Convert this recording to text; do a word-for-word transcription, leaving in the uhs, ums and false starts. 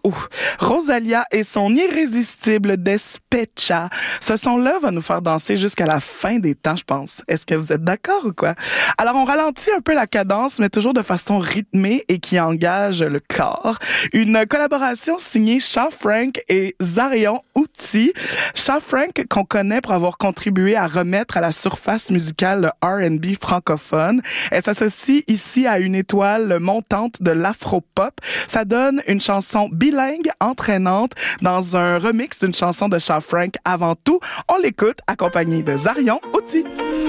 ouh, Rosalia et son irrésistible Despecha. Ce son-là va nous faire danser jusqu'à la fin des temps, je pense. Est-ce que vous êtes d'accord ou quoi? Alors, on ralentit un peu la cadence, mais toujours de façon rythmée et qui engage le corps. Une collaboration signée Shaw Frank et Zarion Outi. Shaw Frank, qu'on connaît pour avoir contribué à remettre à la surface musicale le R and B francophone. Elle s'associe ici à une étoile montante de l'afro-pop. Ça donne une chanson bilingue, entraînante, dans un remix d'une chanson de Shaw Frank avant tout. On l'écoute accompagné de Zarion Outi.